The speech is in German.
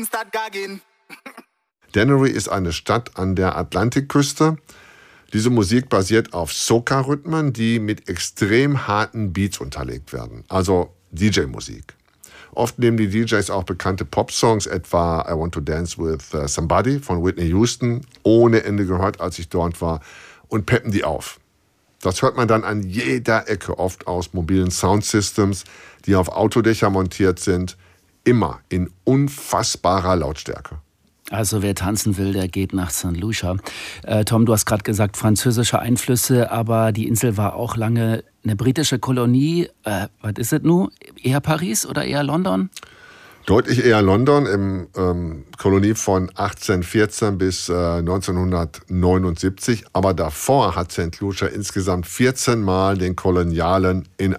things start gagging. Dannery ist eine Stadt an der Atlantikküste. Diese Musik basiert auf Soca-Rhythmen, die mit extrem harten Beats unterlegt werden. Also DJ-Musik. Oft nehmen die DJs auch bekannte Pop-Songs, etwa I Want to Dance with Somebody von Whitney Houston, ohne Ende gehört, als ich dort war, und peppen die auf. Das hört man dann an jeder Ecke, oft aus mobilen Soundsystems, die auf Autodächer montiert sind, immer in unfassbarer Lautstärke. Also wer tanzen will, der geht nach St. Lucia. Tom, du hast gerade gesagt, französische Einflüsse, aber die Insel war auch lange eine britische Kolonie. Was ist es nun? Eher Paris oder eher London? Deutlich eher London, im Kolonie von 1814 bis 1979. Aber davor hat St. Lucia insgesamt 14 Mal den Kolonialen in